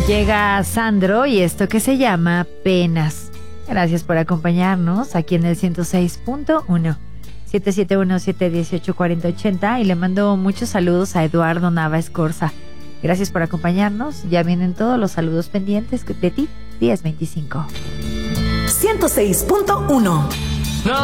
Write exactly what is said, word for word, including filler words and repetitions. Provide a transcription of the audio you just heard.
Llega Sandro y esto que se llama Penas. Gracias por acompañarnos aquí en el ciento seis punto uno. siete siete uno, siete uno ocho, cuatro cero ocho cero. Y le mando muchos saludos a Eduardo Nava Escorza. Gracias por acompañarnos. Ya vienen todos los saludos pendientes de ti, diez veinticinco. ciento seis punto uno.